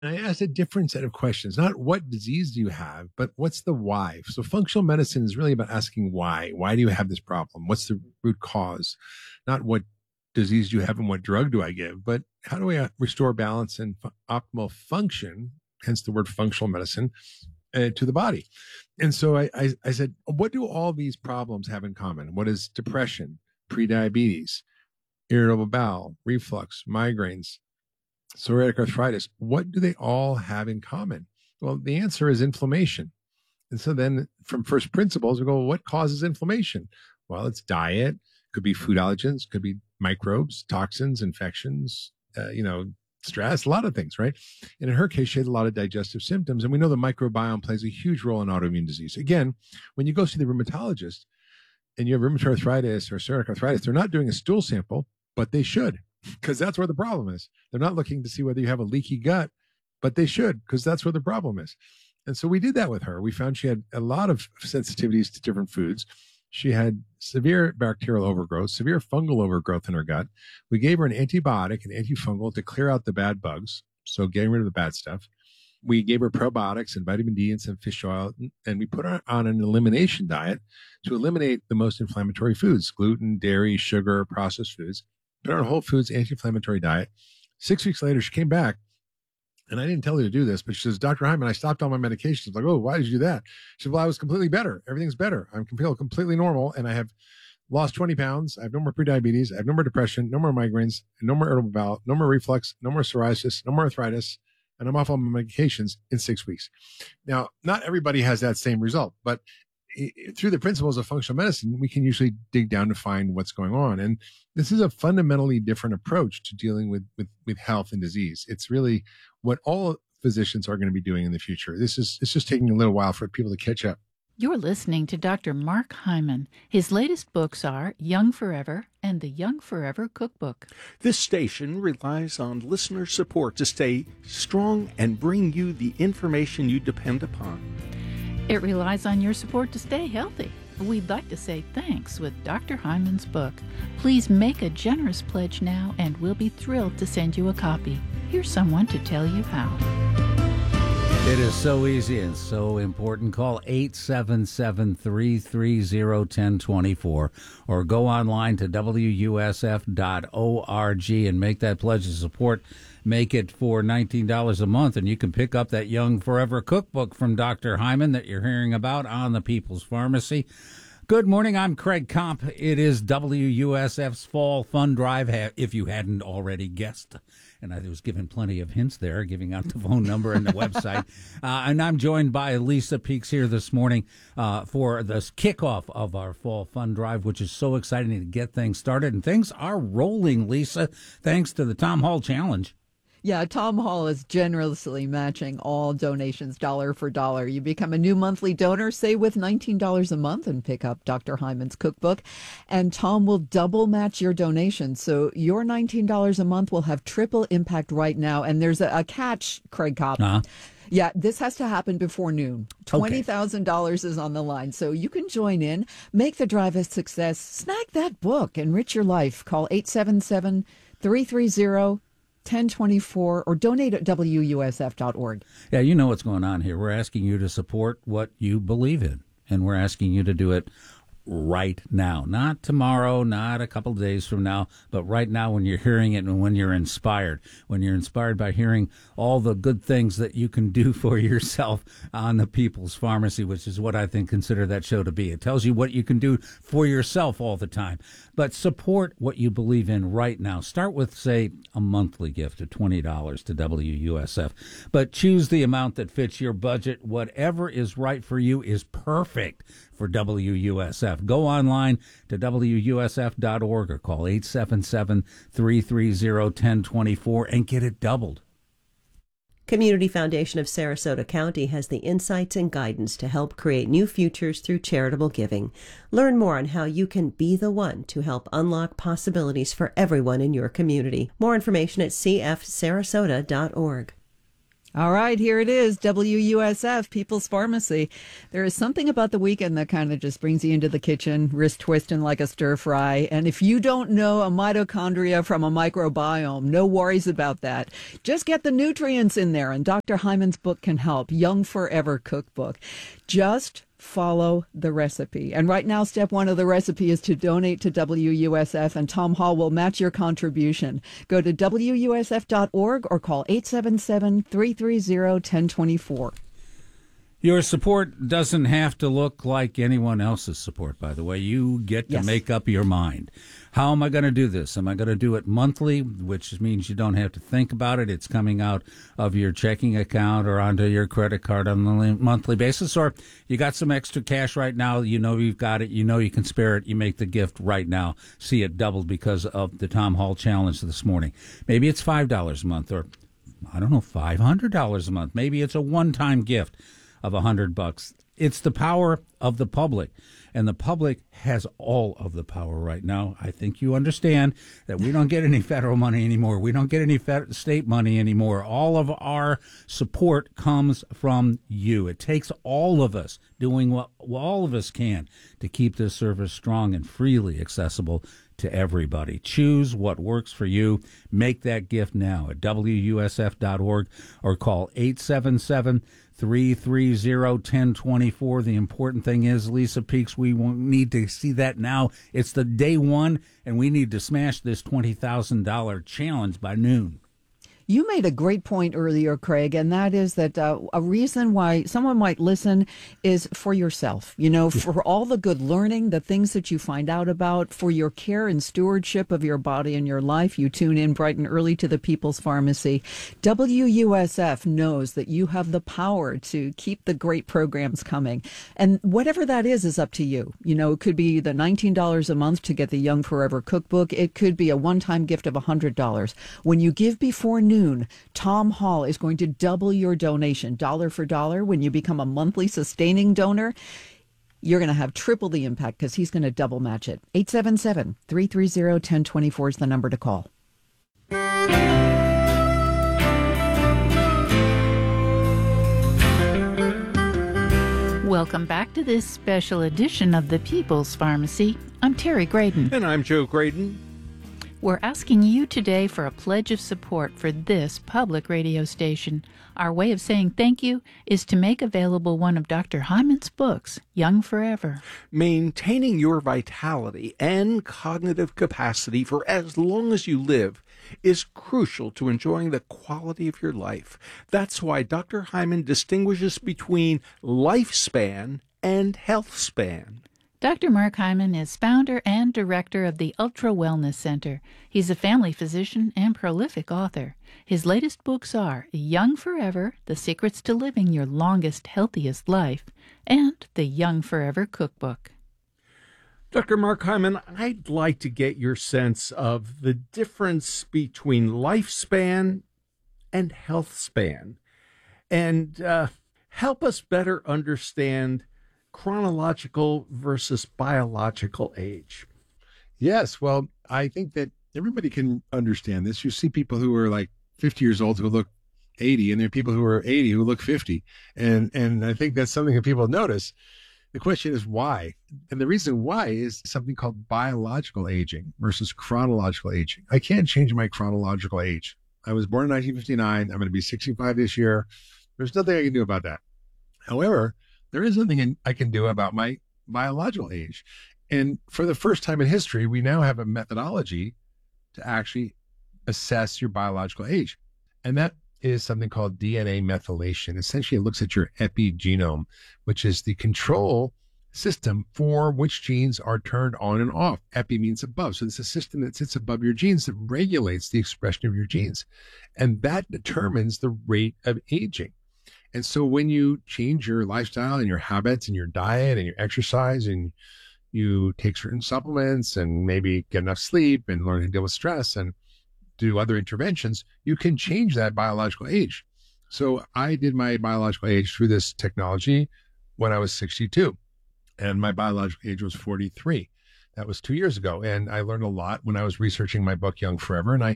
And I asked a different set of questions, not what disease do you have, but what's the why? So functional medicine is really about asking why. Why do you have this problem? What's the root cause? Not what disease do you have and what drug do I give, but how do I restore balance and optimal function, hence the word functional medicine, to the body? And so I said, what do all these problems have in common? What is depression, prediabetes, irritable bowel, reflux, migraines, psoriatic arthritis? What do they all have in common? Well, the answer is inflammation. And so then from first principles, we go, well, what causes inflammation? Well, it's diet, could be food allergens, could be microbes, toxins, infections, stress, a lot of things, right? And in her case, she had a lot of digestive symptoms. And we know the microbiome plays a huge role in autoimmune disease. Again, when you go see the rheumatologist and you have rheumatoid arthritis or psoriatic arthritis, they're not doing a stool sample, but they should, because that's where the problem is. They're not looking to see whether you have a leaky gut, but they should, because that's where the problem is. And so we did that with her. We found she had a lot of sensitivities to different foods. She had severe bacterial overgrowth, severe fungal overgrowth in her gut. We gave her an antibiotic, an antifungal to clear out the bad bugs, so getting rid of the bad stuff. We gave her probiotics and vitamin D and some fish oil, and we put her on an elimination diet to eliminate the most inflammatory foods, gluten, dairy, sugar, processed foods. Put her on a whole foods anti-inflammatory diet. 6 weeks later, she came back. And I didn't tell her to do this, but she says, Dr. Hyman, I stopped all my medications. I'm like, oh, why did you do that? She said, well, I was completely better. Everything's better. I'm completely normal. And I have lost 20 pounds. I have no more prediabetes. I have no more depression, no more migraines, no more irritable bowel, no more reflux, no more psoriasis, no more arthritis. And I'm off all my medications in 6 weeks. Now, not everybody has that same result, but through the principles of functional medicine, we can usually dig down to find what's going on. And this is a fundamentally different approach to dealing with health and disease. It's really what all physicians are going to be doing in the future. It's just taking a little while for people to catch up. You're listening to Dr. Mark Hyman. His latest books are Young Forever and the Young Forever Cookbook. This station relies on listener support to stay strong and bring you the information you depend upon. It relies on your support to stay healthy. We'd like to say thanks with Dr. Hyman's book. Please make a generous pledge now, and we'll be thrilled to send you a copy. Here's someone to tell you how. It is so easy and so important. Call 877-330-1024 or go online to WUSF.org and make that pledge of support. Make it for $19 a month, and you can pick up that Young Forever cookbook from Dr. Hyman that you're hearing about on the People's Pharmacy. Good morning. I'm Craig Komp. It is WUSF's Fall Fund Drive, if you hadn't already guessed. And I was given plenty of hints there, giving out the phone number and the website. And I'm joined by Lisa Peaks here this morning for this kickoff of our Fall Fund Drive, which is so exciting to get things started. And things are rolling, Lisa, thanks to the Tom Hall Challenge. Yeah, Tom Hall is generously matching all donations dollar for dollar. You become a new monthly donor, say with $19 a month, and pick up Dr. Hyman's cookbook. And Tom will double match your donation. So your $19 a month will have triple impact right now. And there's a catch, Craig Komp. Uh-huh. Yeah, this has to happen before noon. $20,000 is on the line. So you can join in, make the drive a success, snag that book, enrich your life. Call 877-330-1024 or donate at WUSF.org. Yeah, you know what's going on here. We're asking you to support what you believe in, and we're asking you to do it right now. Not tomorrow, not a couple of days from now, but right now when you're hearing it and when you're inspired. When you're inspired by hearing all the good things that you can do for yourself on the People's Pharmacy, which is what I consider that show to be. It tells you what you can do for yourself all the time. But support what you believe in right now. Start with, say, a monthly gift of $20 to WUSF. But choose the amount that fits your budget. Whatever is right for you is perfect for WUSF. Go online to WUSF.org or call 877-330-1024 and get it doubled. Community Foundation of Sarasota County has the insights and guidance to help create new futures through charitable giving. Learn more on how you can be the one to help unlock possibilities for everyone in your community. More information at cfsarasota.org. All right, here it is, WUSF, People's Pharmacy. There is something about the weekend that kind of just brings you into the kitchen, wrist twisting like a stir fry. And if you don't know a mitochondria from a microbiome, no worries about that. Just get the nutrients in there, and Dr. Hyman's book can help, Young Forever Cookbook. Just follow the recipe. And right now, step one of the recipe is to donate to WUSF, and Tom Hall will match your contribution. Go to WUSF.org or call 877-330-1024. Your support doesn't have to look like anyone else's support, by the way. You get to make up your mind. How am I going to do this? Am I going to do it monthly, which means you don't have to think about it? It's coming out of your checking account or onto your credit card on a monthly basis. Or you got some extra cash right now. You know you've got it. You know you can spare it. You make the gift right now. See it doubled because of the Tom Hall Challenge this morning. Maybe it's $5 a month, or I don't know, $500 a month. Maybe it's a one-time gift of $100. It's the power of the public, and the public has all of the power right now. I think you understand that we don't get any federal money anymore. We don't get any state money anymore. All of our support comes from you. It takes all of us doing what all of us can to keep this service strong and freely accessible to everybody. Choose what works for you. Make that gift now at WUSF.org or call 877-330-1024. The important thing is, Lisa Peaks, we won't need to see that now. It's the day one, and we need to smash this $20,000 challenge by noon. You made a great point earlier, Craig, and that is that a reason why someone might listen is for yourself, for all the good learning, the things that you find out about, for your care and stewardship of your body and your life. You tune in bright and early to the People's Pharmacy. WUSF knows that you have the power to keep the great programs coming. And whatever that is up to you. It could be the $19 a month to get the Young Forever Cookbook. It could be a one-time gift of $100. When you give before noon, Tom Hall is going to double your donation, dollar for dollar. When you become a monthly sustaining donor, you're going to have triple the impact because he's going to double match it. 877-330-1024 is the number to call. Welcome back to this special edition of the People's Pharmacy. I'm Terry Graydon. And I'm Joe Graydon. We're asking you today for a pledge of support for this public radio station. Our way of saying thank you is to make available one of Dr. Hyman's books, Young Forever. Maintaining your vitality and cognitive capacity for as long as you live is crucial to enjoying the quality of your life. That's why Dr. Hyman distinguishes between lifespan and health span. Dr. Mark Hyman is founder and director of the Ultra Wellness Center. He's a family physician and prolific author. His latest books are Young Forever, The Secrets to Living Your Longest, Healthiest Life, and the Young Forever Cookbook. Dr. Mark Hyman, I'd like to get your sense of the difference between lifespan and health span, and help us better understand chronological versus biological age. Yes, well, I think that everybody can understand this. You see people who are like 50 years old who look 80, and there are people who are 80 who look 50. And I think that's something that people notice. The question is why? And the reason why is something called biological aging versus chronological aging. I can't change my chronological age. I was born in 1959. I'm going to be 65 this year. There's nothing I can do about that. However, there is something I can do about my biological age. And for the first time in history, we now have a methodology to actually assess your biological age. And that is something called DNA methylation. Essentially, it looks at your epigenome, which is the control system for which genes are turned on and off. Epi means above. So it's a system that sits above your genes that regulates the expression of your genes. And that determines the rate of aging. And so when you change your lifestyle and your habits and your diet and your exercise, and you take certain supplements and maybe get enough sleep and learn to deal with stress and do other interventions, you can change that biological age. So I did my biological age through this technology when I was 62, and my biological age was 43. That was 2 years ago. And I learned a lot when I was researching my book, Young Forever. And I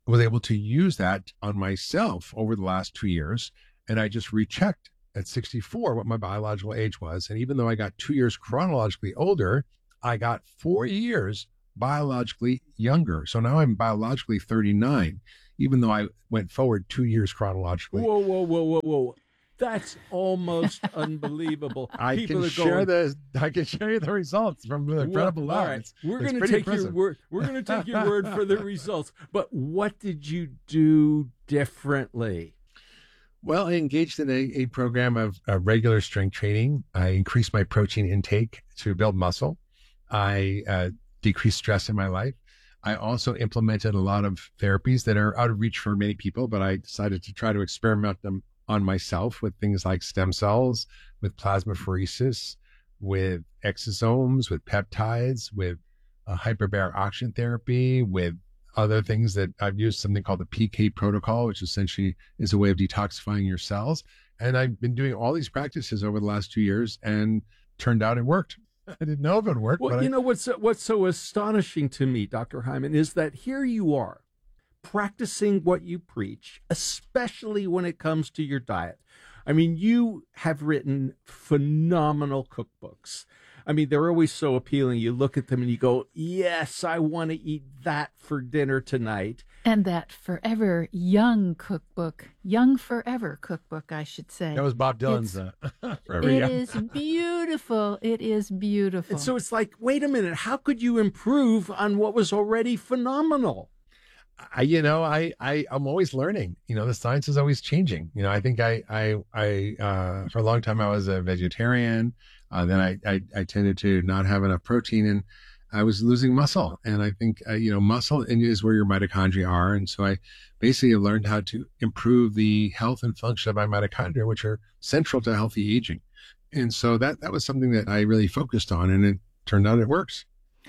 was able to use that on myself over the last 2 years. And I just rechecked at 64 what my biological age was. And even though I got 2 years chronologically older, I got 4 years biologically younger. So now I'm biologically 39, even though I went forward 2 years chronologically. Whoa. That's almost unbelievable. I can share you the results from the incredible lab. All right. We're going to take your word. We're going to take your word for the results. But what did you do differently? Well, I engaged in a program of regular strength training. I increased my protein intake to build muscle. I decreased stress in my life. I also implemented a lot of therapies that are out of reach for many people, but I decided to try to experiment them on myself with things like stem cells, with plasmapheresis, with exosomes, with peptides, with hyperbaric oxygen therapy, with other things that I've used, something called the PK protocol, which essentially is a way of detoxifying your cells. And I've been doing all these practices over the last 2 years, and turned out it worked. I didn't know if it would work. Well, what's so astonishing to me, Dr. Hyman, is that here you are practicing what you preach, especially when it comes to your diet. I mean, you have written phenomenal cookbooks. I mean, they're always so appealing. You look at them and you go, yes, I want to eat that for dinner tonight. And that Forever Young cookbook, Young Forever cookbook, I should say. That was Bob Dylan's Forever Young. Young. It is beautiful. It is beautiful. And so it's like, wait a minute, how could you improve on what was already phenomenal? I'm always learning. The science is always changing. I think I for a long time I was a vegetarian. Then I tended to not have enough protein, and I was losing muscle. And I think, muscle is where your mitochondria are. And so I basically learned how to improve the health and function of my mitochondria, which are central to healthy aging. And so that was something that I really focused on, and it turned out it works.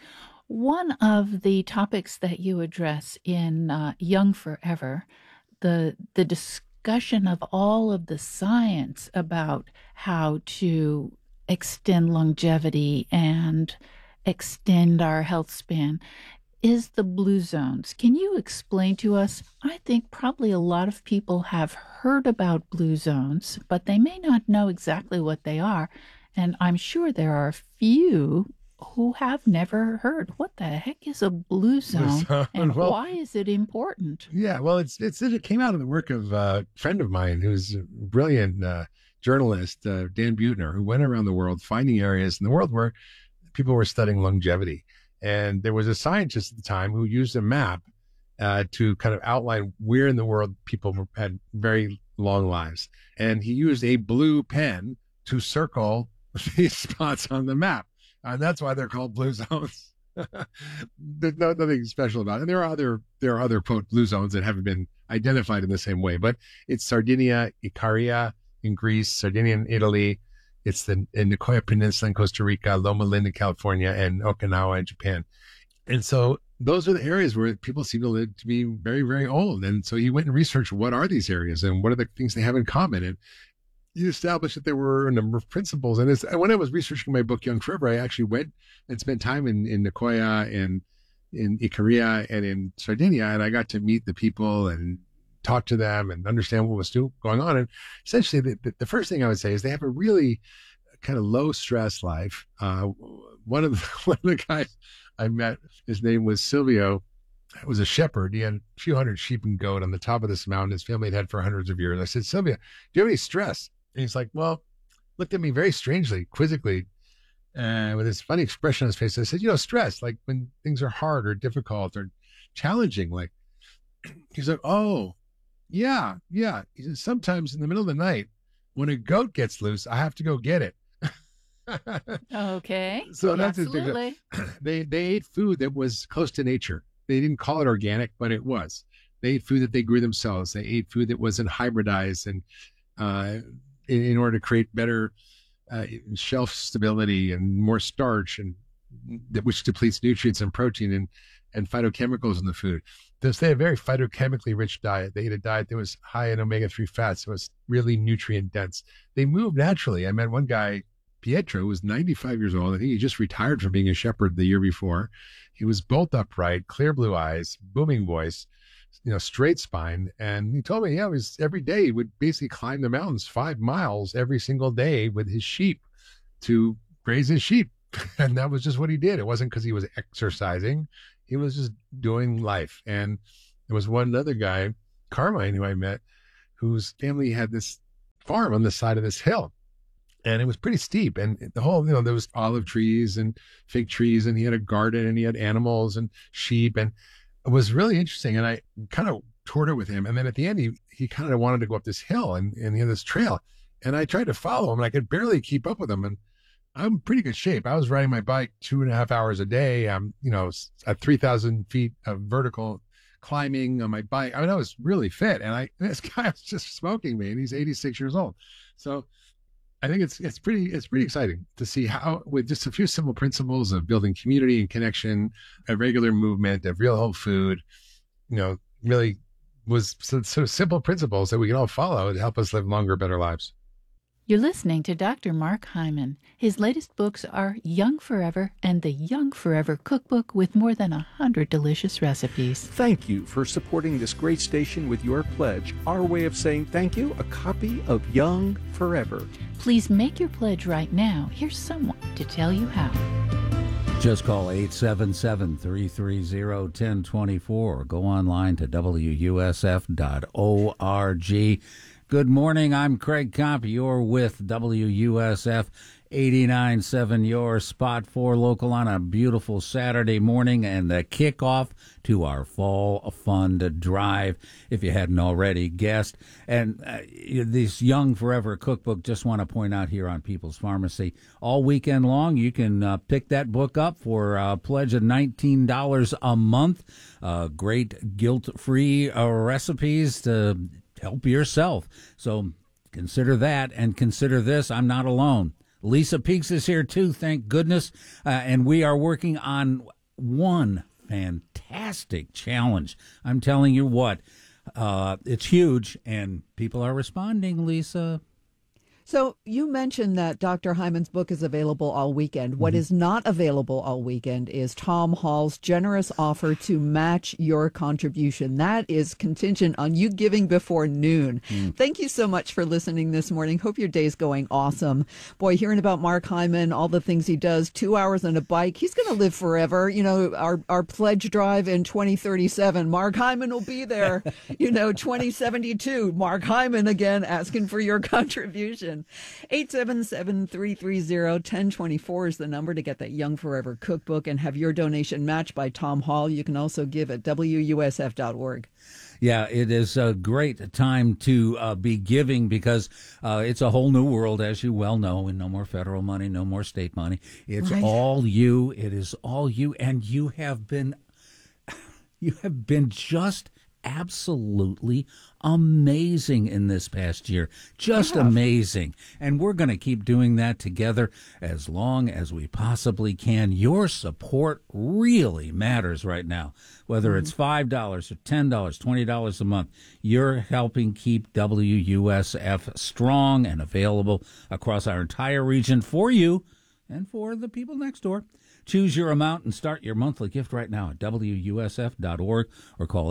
One of the topics that you address in Young Forever, the discussion of all of the science about how to extend longevity and extend our health span, is the blue zones. Can you explain to us? I think probably a lot of people have heard about blue zones, but they may not know exactly what they are. And I'm sure there are a few who have never heard. What the heck is a blue zone, and why is it important? Yeah, well, it came out of the work of a friend of mine who's a brilliant journalist, Dan Buettner, who went around the world finding areas in the world where people were studying longevity. And there was a scientist at the time who used a map to kind of outline where in the world people had very long lives. And he used a blue pen to circle these spots on the map. And that's why they're called blue zones. There's nothing special about it. And there are other quote blue zones that haven't been identified in the same way, but it's Sardinia, Icaria in Greece, Sardinia in Italy. It's the Nicoya Peninsula in Costa Rica, Loma Linda, California, and Okinawa in Japan. And so those are the areas where people seem to live to be very, very old. And so he went and researched what are these areas and what are the things they have in common. And you established that there were a number of principles. And when I was researching my book, Young Forever, I actually went and spent time in Nicoya and in Icaria and in Sardinia. And I got to meet the people and talk to them and understand what was going on. And essentially, the first thing I would say is they have a really kind of low stress life. One of the guys I met, his name was Silvio. He was a shepherd. He had a few hundred sheep and goat on the top of this mountain his family had had for hundreds of years. I said, Silvio, do you have any stress? And he's like, well, looked at me very strangely, quizzically, with this funny expression on his face. I said, stress, like when things are hard or difficult or challenging, like, he's like, oh, yeah. He said, sometimes in the middle of the night, when a goat gets loose, I have to go get it. Okay. So that's absolutely. They ate food that was close to nature. They didn't call it organic, but it was. They ate food that they grew themselves. They ate food that wasn't hybridized and in order to create better shelf stability and more starch, and which depletes nutrients and protein and phytochemicals in the food. They had a very phytochemically rich diet. They ate a diet that was high in omega-3 fats. So it was really nutrient dense. They moved naturally. I met one guy, Pietro, who was 95 years old. I think he just retired from being a shepherd the year before. He was bolt upright, clear blue eyes, booming voice, straight spine. And he told me, yeah, it was every day he would basically climb the mountains 5 miles every single day with his sheep to graze his sheep. And that was just what he did. It wasn't because he was exercising. He was just doing life. And there was one other guy, Carmine, who I met, whose family had this farm on the side of this hill. And it was pretty steep. And the whole, there was olive trees and fig trees, and he had a garden, and he had animals and sheep. And it was really interesting. And I kind of toured it with him. And then at the end, he kind of wanted to go up this hill and he had this trail. And I tried to follow him, and I could barely keep up with him. And I'm in pretty good shape. I was riding my bike 2.5 hours a day. I'm, at 3,000 feet of vertical climbing on my bike. I mean, I was really fit. And this guy was just smoking me, and he's 86 years old. So I think it's pretty exciting to see how, with just a few simple principles of building community and connection, a regular movement, of real whole food, really was sort of simple principles that we can all follow to help us live longer, better lives. You're listening to Dr. Mark Hyman. His latest books are Young Forever and the Young Forever Cookbook, with more than 100 delicious recipes. Thank you for supporting this great station with your pledge. Our way of saying thank you, a copy of Young Forever. Please make your pledge right now. Here's someone to tell you how. Just call 877-330-1024 or go online to WUSF.org. Good morning. I'm Craig Kopp. You're with WUSF 89.7, your spot for local on a beautiful Saturday morning, and the kickoff to our Fall Fund Drive, if you hadn't already guessed. And this Young Forever Cookbook, just want to point out here on People's Pharmacy, all weekend long, you can pick that book up for a pledge of $19 a month. Great guilt-free recipes to help yourself. So consider that, and consider this. I'm not alone. Lisa Peaks is here too, thank goodness. And we are working on one fantastic challenge. I'm telling you what, it's huge, and people are responding, Lisa. So you mentioned that Dr. Hyman's book is available all weekend. What is not available all weekend is Tom Hall's generous offer to match your contribution. That is contingent on you giving before noon. Thank you so much for listening this morning. Hope your day's going awesome. Boy, hearing about Mark Hyman, all the things he does, 2 hours on a bike, he's going to live forever. Our pledge drive in 2037, Mark Hyman will be there. 2072, Mark Hyman again asking for your contribution. 877-330-1024 is the number to get that Young Forever Cookbook and have your donation matched by Tom Hall. You can also give at WUSF.org. Yeah, it is a great time to be giving, because it's a whole new world, as you well know, and no more federal money, no more state money. It's right. All you. It is all you, and you have been just absolutely amazing in this past year. Just amazing. And we're going to keep doing that together as long as we possibly can. Your support really matters right now. Whether it's $5 or $10, $20 a month, you're helping keep WUSF strong and available across our entire region for you and for the people next door. Choose your amount and start your monthly gift right now at WUSF.org or call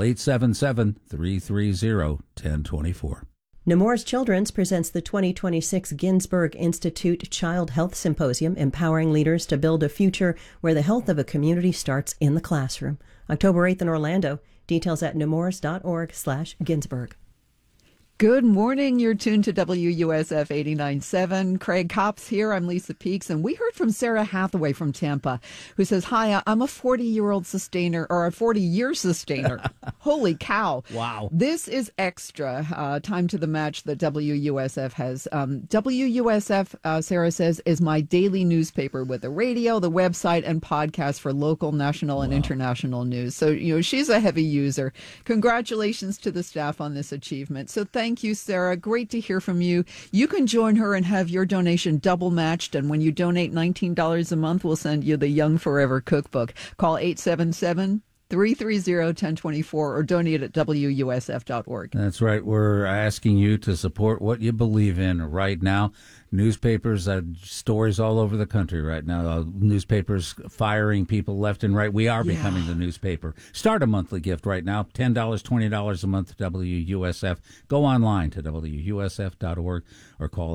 877-330-1024. Nemours Children's presents the 2026 Ginsberg Institute Child Health Symposium, Empowering Leaders to Build a Future Where the Health of a Community Starts in the Classroom. October 8th in Orlando. Details at nemours.org/Ginsberg. Good morning. You're tuned to WUSF 89.7. Craig Kopp's here. I'm Lisa Peaks. And we heard from Sarah Hathaway from Tampa, who says, hi, I'm a 40-year-old sustainer, or a 40-year sustainer. Holy cow. Wow. This is extra. Time to the match that WUSF has. WUSF, Sarah says, is my daily newspaper with the radio, the website, and podcast for local, national, and international news. So, she's a heavy user. Congratulations to the staff on this achievement. So thank you, Sarah. Great to hear from you. You can join her and have your donation double matched. And when you donate $19 a month, we'll send you the Young Forever Cookbook. Call 877 888-330-1024 or donate at WUSF.org. That's right. We're asking you to support what you believe in right now. Newspapers, stories all over the country right now. Newspapers firing people left and right. We are becoming the newspaper. Start a monthly gift right now. $10, $20 a month to WUSF. Go online to WUSF.org or call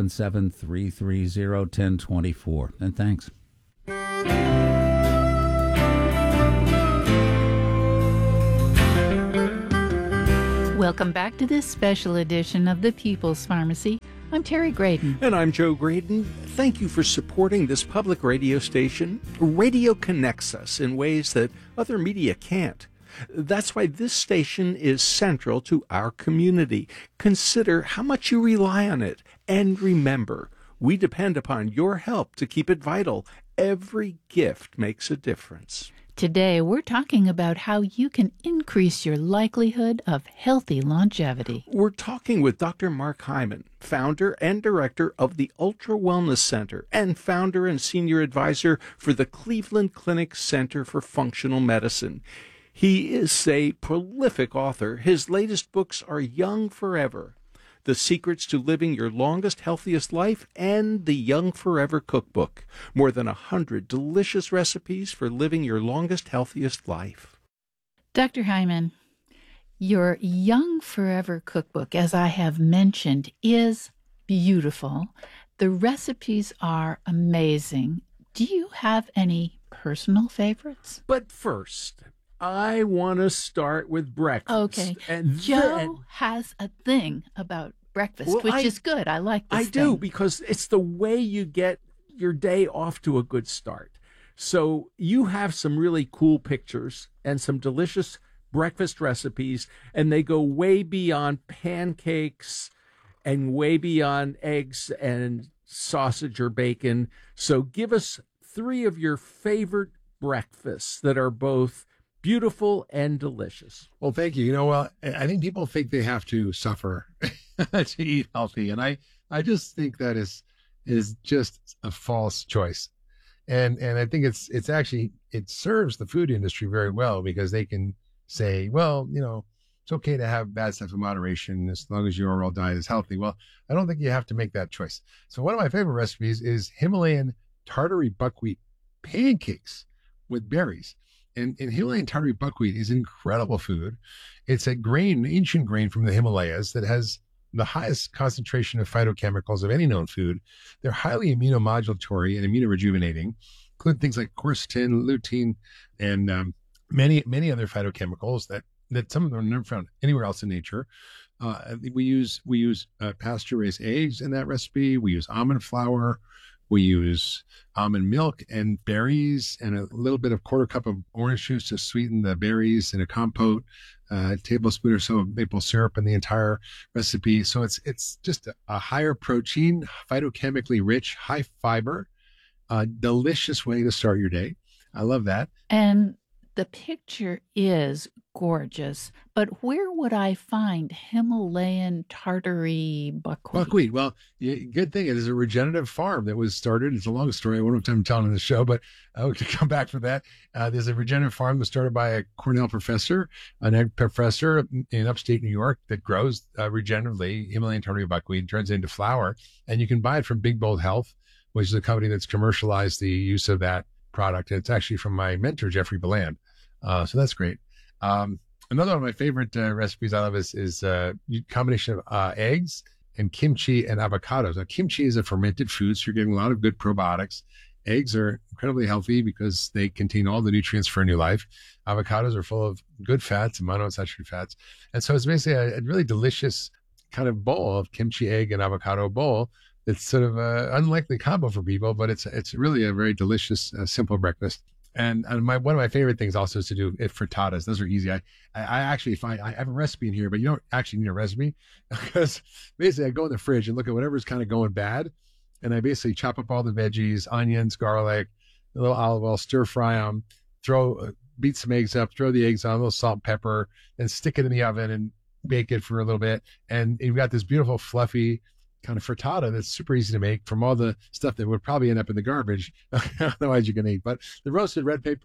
877-330-1024. And thanks. Welcome back to this special edition of the People's Pharmacy. I'm Terry Graydon. And I'm Joe Graydon. Thank you for supporting this public radio station. Radio connects us in ways that other media can't. That's why this station is central to our community. Consider how much you rely on it. And remember, we depend upon your help to keep it vital. Every gift makes a difference. Today, we're talking about how you can increase your likelihood of healthy longevity. We're talking with Dr. Mark Hyman, founder and director of the Ultra Wellness Center and founder and senior advisor for the Cleveland Clinic Center for Functional Medicine. He is a prolific author. His latest books are Young Forever, The Secrets to Living Your Longest, Healthiest Life, and the Young Forever Cookbook. More than 100 delicious recipes for living your longest, healthiest life. Dr. Hyman, your Young Forever Cookbook, as I have mentioned, is beautiful. The recipes are amazing. Do you have any personal favorites? But first, I want to start with breakfast. Okay. And Joe has a thing about breakfast, which is good. I like this I do, because it's the way you get your day off to a good start. So you have some really cool pictures and some delicious breakfast recipes, and they go way beyond pancakes and way beyond eggs and sausage or bacon. So give us 3 of your favorite breakfasts that are both beautiful and delicious. Well, thank you. Well, I think people think they have to suffer to eat healthy. And I just think that is just a false choice. And I think it's actually, it serves the food industry very well, because they can say, well, it's okay to have bad stuff in moderation as long as your overall diet is healthy. Well, I don't think you have to make that choice. So one of my favorite recipes is Himalayan tartary buckwheat pancakes with berries. And Himalayan tartary buckwheat is incredible food. It's a grain, ancient grain from the Himalayas that has the highest concentration of phytochemicals of any known food. They're highly immunomodulatory and immunorejuvenating, including things like quercetin, lutein, and many other phytochemicals that some of them are never found anywhere else in nature. We use pasture-raised eggs in that recipe. We use almond flour. We use almond milk and berries and a little bit of 1/4 cup of orange juice to sweeten the berries in a compote, a tablespoon or so of maple syrup in the entire recipe. So it's just a higher protein, phytochemically rich, high fiber, delicious way to start your day. I love that. And the picture is gorgeous, but where would I find Himalayan tartary buckwheat? Buckwheat. Well, good thing it is a regenerative farm that was started. It's a long story. I won't have time telling in the show, but I hope to come back for that. There's a regenerative farm that was started by a Cornell professor, an egg professor in upstate New York, that grows regeneratively Himalayan tartary buckwheat, turns it into flour, and you can buy it from Big Bold Health, which is a company that's commercialized the use of that product. And it's actually from my mentor, Jeffrey Beland. So that's great. Another one of my favorite recipes I love is a combination of eggs and kimchi and avocados. Now, kimchi is a fermented food, so you're getting a lot of good probiotics. Eggs are incredibly healthy because they contain all the nutrients for a new life. Avocados are full of good fats and monounsaturated fats. And so it's basically a really delicious kind of bowl of kimchi, egg, and avocado bowl. It's sort of an unlikely combo for people, but it's really a very delicious, simple breakfast. And one of my favorite things also is to do frittatas. Those are easy. I actually find I have a recipe in here, but you don't actually need a recipe, because basically I go in the fridge and look at whatever's kind of going bad, and I basically chop up all the veggies, onions, garlic, a little olive oil, stir fry them, beat some eggs up, throw the eggs on, a little salt and pepper, and stick it in the oven and bake it for a little bit. And you've got this beautiful fluffy kind of frittata that's super easy to make from all the stuff that would probably end up in the garbage. Otherwise you can eat. But the roasted red pepper,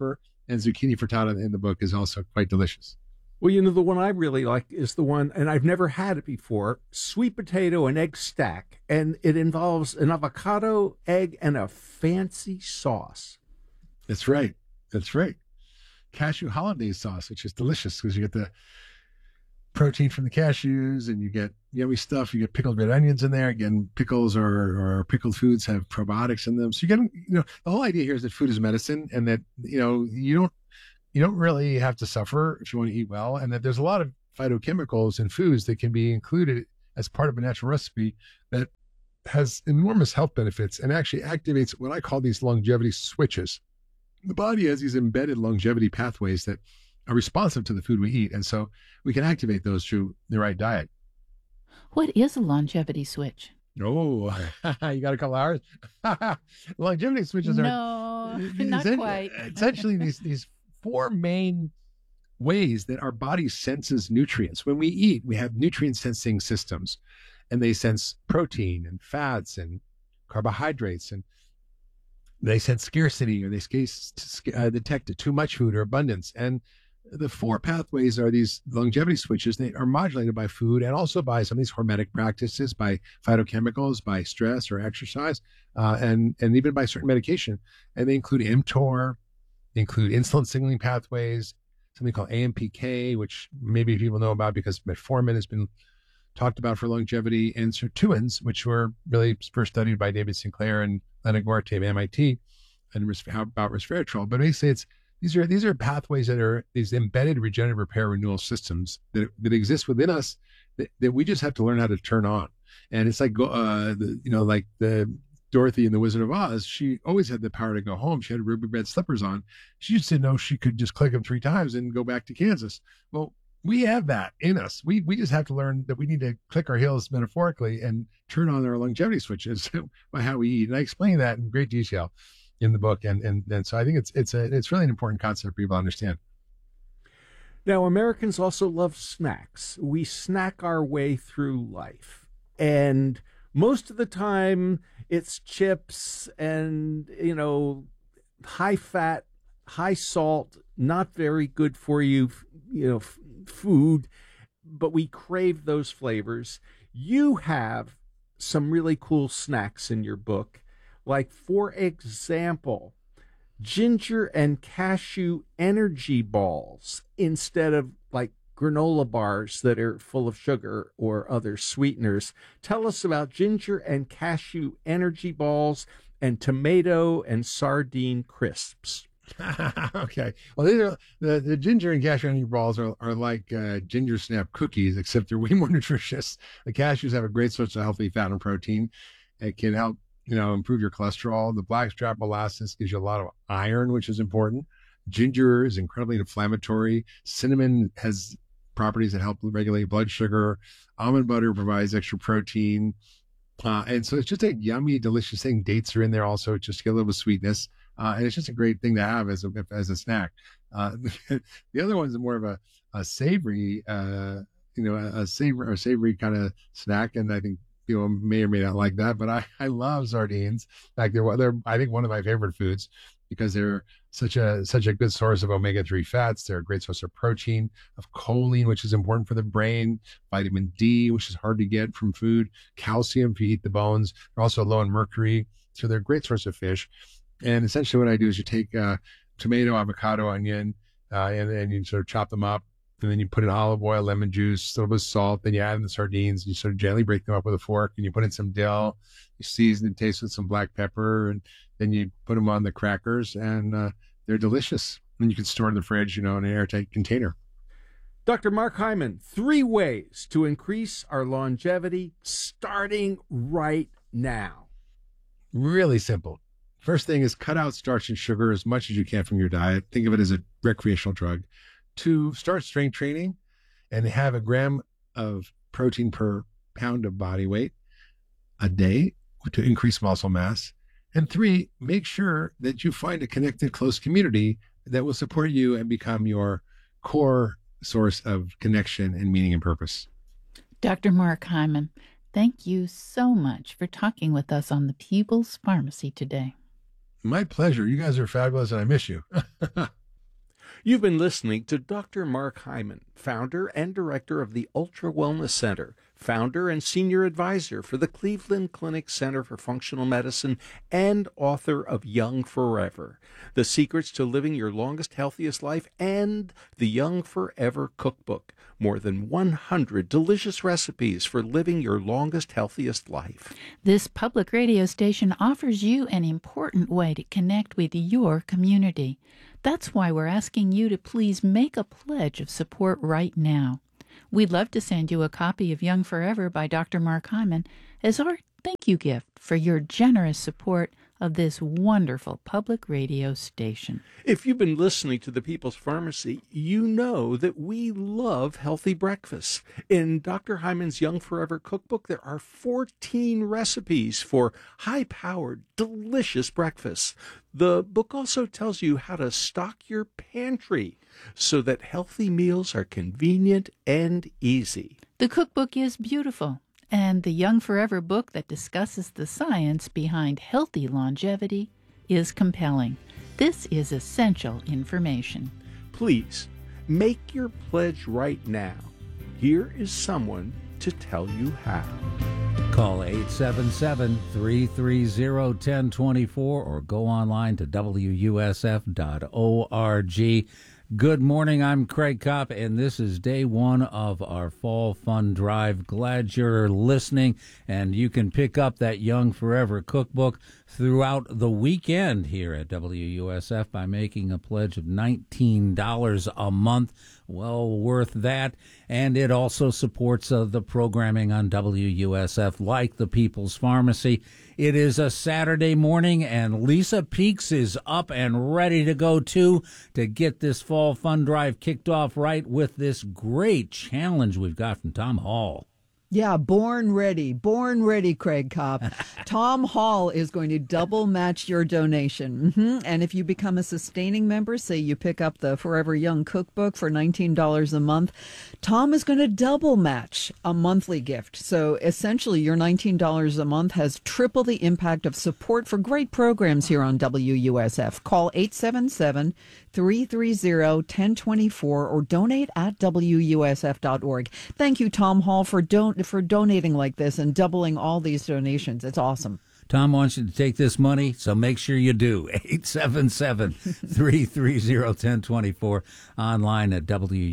And zucchini frittata in the book is also quite delicious. Well, the one I really like is the one, and I've never had it before, sweet potato and egg stack. And it involves an avocado, egg, and a fancy sauce. That's right. That's right. Cashew hollandaise sauce, which is delicious because you get the protein from the cashews and you get yummy stuff. You get pickled red onions in there. Again, pickles or pickled foods have probiotics in them. So you get, the whole idea here is that food is medicine, and that, you don't really have to suffer if you want to eat well, and that there's a lot of phytochemicals in foods that can be included as part of a natural recipe that has enormous health benefits and actually activates what I call these longevity switches. The body has these embedded longevity pathways that are responsive to the food we eat, and so we can activate those through the right diet. What is a longevity switch? Oh, you got a couple hours? Longevity switches No, not quite. Essentially, these four main ways that our body senses nutrients. When we eat, we have nutrient sensing systems, and they sense protein and fats and carbohydrates, and they sense scarcity, or they detect too much food or abundance. And the four pathways are these longevity switches. They are modulated by food and also by some of these hormetic practices, by phytochemicals, by stress or exercise, and even by certain medication. And they include mTOR, they include insulin signaling pathways, something called AMPK, which maybe people know about because metformin has been talked about for longevity, and sirtuins, which were really first studied by David Sinclair and Leonard Duarte of MIT, and about resveratrol. But basically, these are pathways that are these embedded regenerative repair renewal systems that exist within us that we just have to learn how to turn on. And it's like like the Dorothy in The Wizard of Oz. She always had the power to go home. She had ruby red slippers on. She just didn't know she could just click them 3 times and go back to Kansas. Well, we have that in us. We just have to learn that we need to click our heels metaphorically and turn on our longevity switches by how we eat. And I explain that in great detail in the book. And so I think it's really an important concept for people to understand. Now, Americans also love snacks. We snack our way through life. And most of the time it's chips and, high fat, high salt, not very good for you, food, but we crave those flavors. You have some really cool snacks in your book, like, for example, ginger and cashew energy balls instead of like granola bars that are full of sugar or other sweeteners. Tell us about ginger and cashew energy balls and tomato and sardine crisps. Okay. Well, these are the ginger and cashew energy balls are like ginger snap cookies, except they're way more nutritious. The cashews have a great source of healthy fat and protein. It can help, improve your cholesterol. The blackstrap molasses gives you a lot of iron, which is important. Ginger is incredibly inflammatory. Cinnamon has properties that help regulate blood sugar. Almond butter provides extra protein. And so it's just a yummy, delicious thing. Dates are in there also, just to get a little bit of sweetness. And it's just a great thing to have as a snack. The other one's more of a savory, a savory kind of snack. And I think people may or may not like that, but I love sardines. In fact, they're I think one of my favorite foods because they're such a good source of omega-3 fats. They're a great source of protein, of choline, which is important for the brain, vitamin D, which is hard to get from food, calcium if you eat the bones. They're also low in mercury, so they're a great source of fish. And essentially what I do is you take tomato, avocado, onion, and you sort of chop them up. And then you put in olive oil, lemon juice, a little bit of salt. Then you add in the sardines. You sort of gently break them up with a fork. And you put in some dill. You season and taste with some black pepper. And then you put them on the crackers. And they're delicious. And you can store in the fridge, in an airtight container. Dr. Mark Hyman, 3 ways to increase our longevity starting right now. Really simple. First thing is cut out starch and sugar as much as you can from your diet. Think of it as a recreational drug. 2, start strength training and have 1 gram of protein per pound of body weight a day to increase muscle mass. And 3, make sure that you find a connected, close community that will support you and become your core source of connection and meaning and purpose. Dr. Mark Hyman, thank you so much for talking with us on the People's Pharmacy today. My pleasure. You guys are fabulous and I miss you. You've been listening to Dr. Mark Hyman, founder and director of the Ultra Wellness Center, founder and senior advisor for the Cleveland Clinic Center for Functional Medicine, and author of Young Forever, The Secrets to Living Your Longest, Healthiest Life, and the Young Forever Cookbook, more than 100 delicious recipes for living your longest, healthiest life. This public radio station offers you an important way to connect with your community. That's why we're asking you to please make a pledge of support right now. We'd love to send you a copy of Young Forever by Dr. Mark Hyman as our thank you gift for your generous support of this wonderful public radio station. If you've been listening to the People's Pharmacy, you know that we love healthy breakfasts. In Dr. Hyman's Young Forever cookbook, there are 14 recipes for high-powered, delicious breakfasts. The book also tells you how to stock your pantry so that healthy meals are convenient and easy. The cookbook is beautiful, and the Young Forever book that discusses the science behind healthy longevity is compelling. This is essential information. Please, make your pledge right now. Here is someone to tell you how. Call 877-330-1024 or go online to WUSF.org. Good morning, I'm Craig Kopp, and this is day one of our Fall Fun Drive. Glad you're listening, and you can pick up that Young Forever cookbook throughout the weekend here at WUSF by making a pledge of $19 a month. Well worth that, and it also supports the programming on WUSF like the People's Pharmacy. It is a Saturday morning, and Lisa Peaks is up and ready to go, too, to get this Fall Fun Drive kicked off right with this great challenge we've got from Tom Hall. Yeah, born ready, Craig Kopp. Tom Hall is going to double match your donation. And if you become a sustaining member, say you pick up the Forever Young cookbook for $19 a month, Tom is going to double match a monthly gift. So essentially, your $19 a month has triple the impact of support for great programs here on WUSF. Call 877-330-1024 or donate at WUSF.org. Thank you, Tom Hall, for donating like this and doubling all these donations. It's awesome. Tom wants you to take this money, so make sure you do. 877-330-1024, online at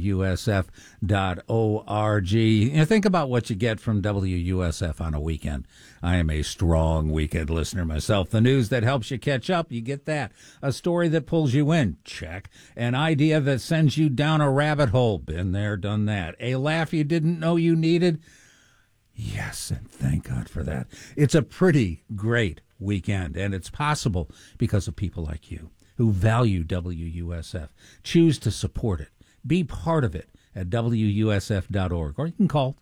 WUSF.org. Think about what you get from WUSF on a weekend. I am a strong weekend listener myself. The news that helps you catch up, you get that. A story that pulls you in, check. An idea that sends you down a rabbit hole, been there, done that. A laugh you didn't know you needed, yes, and thank God for that. It's a pretty great weekend, and it's possible because of people like you who value WUSF. Choose to support it. Be part of it at WUSF.org, or you can call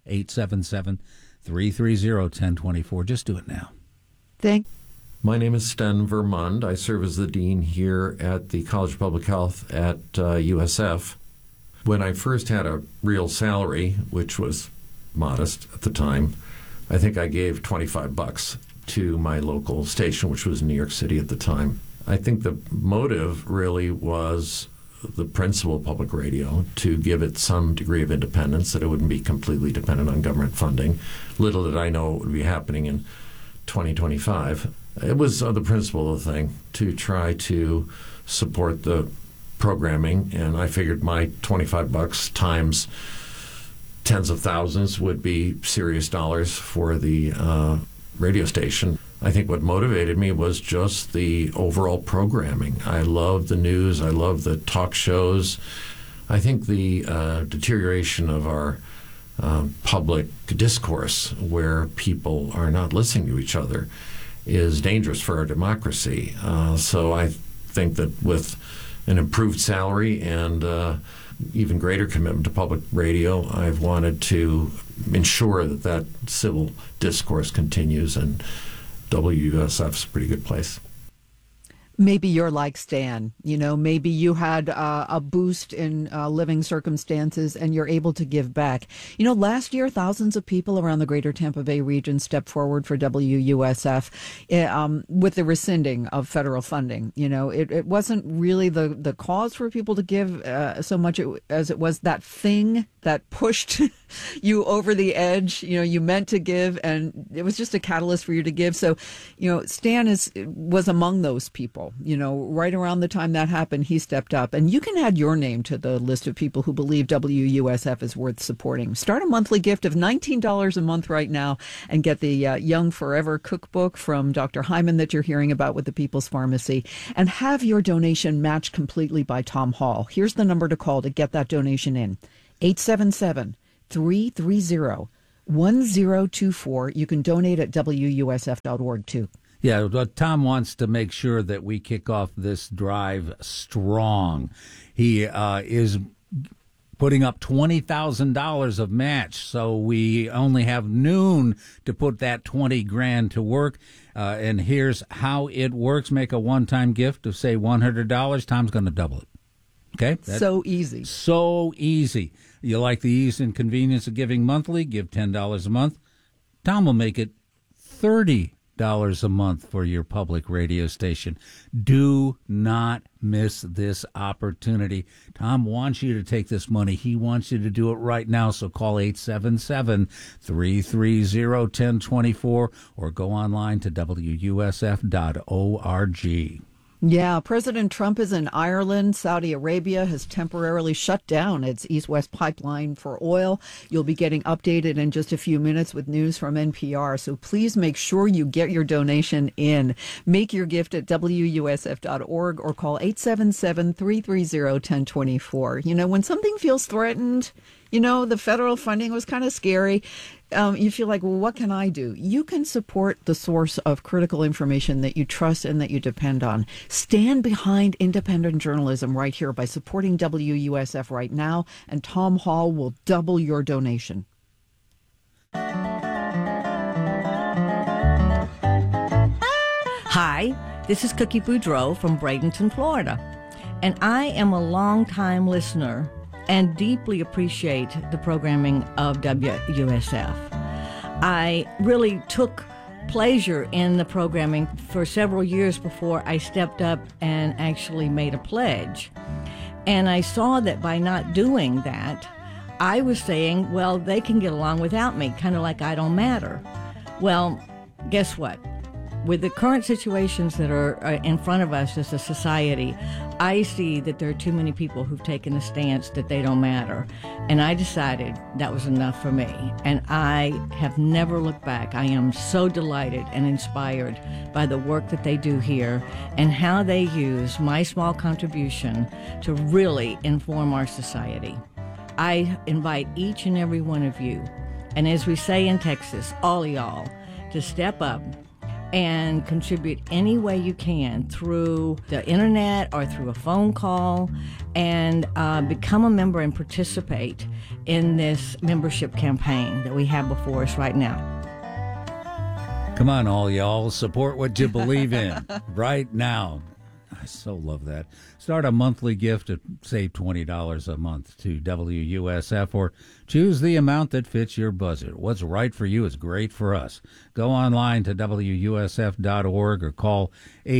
877-330-1024. Just do it now. My name is Sten Vermund. I serve as the dean here at the College of Public Health at USF. When I first had a real salary, which was modest at the time, I think I gave $25 to my local station, which was in New York City at the time. I think the motive really was the principle of public radio, to give it some degree of independence, that it wouldn't be completely dependent on government funding. Little did I know what would be happening in 2025. It was the principle of the thing, to try to support the programming, and I figured my $25 times tens of thousands would be serious dollars for the radio station. I think what motivated me was just the overall programming. I love the news. I love the talk shows. I think the deterioration of our public discourse, where people are not listening to each other, is dangerous for our democracy. So I think that with an improved salary and even greater commitment to public radio, I've wanted to ensure that that civil discourse continues, and WUSF's a pretty good place. Maybe you're like Stan, maybe you had a boost in living circumstances and you're able to give back. Last year, thousands of people around the greater Tampa Bay region stepped forward for WUSF with the rescinding of federal funding. It wasn't really the cause for people to give so much as it was that thing that pushed you over the edge. You meant to give, and it was just a catalyst for you to give. So, Stan was among those people. Right around the time that happened, he stepped up. And you can add your name to the list of people who believe WUSF is worth supporting. Start a monthly gift of $19 a month right now and get the Young Forever cookbook from Dr. Hyman that you're hearing about with the People's Pharmacy, and have your donation matched completely by Tom Hall. Here's the number to call to get that donation in. 877-330-1024. You can donate at WUSF.org too. Yeah, but Tom wants to make sure that we kick off this drive strong. He is putting up $20,000 of match, so we only have noon to put that $20,000 to work. And here's how it works: make a one-time gift of say $100. Tom's going to double it. Okay, so easy. So easy. You like the ease and convenience of giving monthly? Give $10 a month. Tom will make it $30 a month for your public radio station. Do not miss this opportunity. Tom wants you to take this money. He wants you to do it right now. So call 877-330-1024 or go online to WUSF.org. Yeah, President Trump is in Ireland. Saudi Arabia has temporarily shut down its east-west pipeline for oil. You'll be getting updated in just a few minutes with news from NPR. So please make sure you get your donation in. Make your gift at WUSF.org or call 877-330-1024. When something feels threatened, the federal funding was kind of scary. You feel like, well, what can I do? You can support the source of critical information that you trust and that you depend on. Stand behind independent journalism right here by supporting WUSF right now, and Tom Hall will double your donation. Hi, this is Cookie Boudreaux from Bradenton, Florida, and I am a longtime listener and deeply appreciate the programming of WUSF. I really took pleasure in the programming for several years before I stepped up and actually made a pledge. And I saw that by not doing that, I was saying, well, they can get along without me, kind of like I don't matter. Well, guess what? With the current situations that are in front of us as a society, I see that there are too many people who've taken a stance that they don't matter. And I decided that was enough for me. And I have never looked back. I am so delighted and inspired by the work that they do here and how they use my small contribution to really inform our society. I invite each and every one of you, and as we say in Texas, all of y'all, to step up and contribute any way you can through the internet or through a phone call, and become a member and participate in this membership campaign that we have before us right now. Come on, all y'all. Support what you believe in right now. I so love that. Start a monthly gift to save $20 a month to WUSF, or choose the amount that fits your budget. What's right for you is great for us. Go online to WUSF.org or call